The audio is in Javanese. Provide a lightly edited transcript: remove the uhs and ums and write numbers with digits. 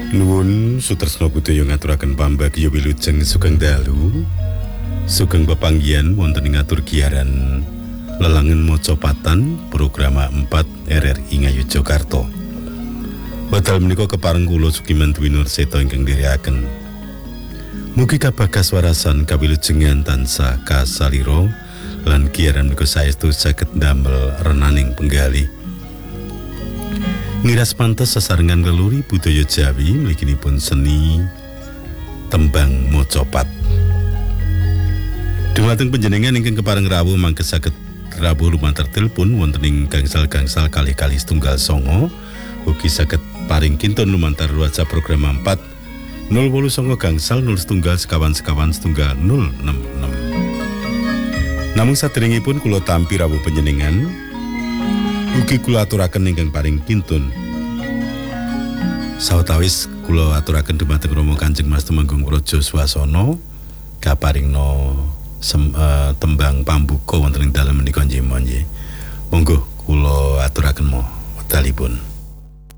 Nuwun Sutresna Budaya ngaturaken pambagya wilujeng sugeng dalu, sugeng pepanggihan wonten ing aturgiaran lelangen mocopatan program 4 RRI Ngayogyakarta. Wedal menika kepareng kula Sugiman Dwi Nurseta ingkang ndherekaken. Mugi kabagas warasan kawilujengan tansah kasalira lan giaran menika saestu saged ndamel renaning penggali. Miras pantes sesarengan leluri budaya Jawi mliginipun seni tembang mocopat. Dumateng panjenengan ingkang kepareng rawuh mangke saged rawuh lumantar telepon wonten ing gangsal-gangsal kalih-kalih setunggal songo, ugi saged paring kinten lumantar WhatsApp program 4 089 gangsal 0 setunggal sekawan setunggal 066. Namung saderengipun kula tampi rawuh panjenengan ugi kula aturaken ingkang paring kintun. Sawetawis kula aturaken dumateng Rama Kanjeng Mas Tumenggung Praja Swasana kaparingna tembang pambuka wonten ing dalem menika nggih. Monggo kula aturaken wedalipun.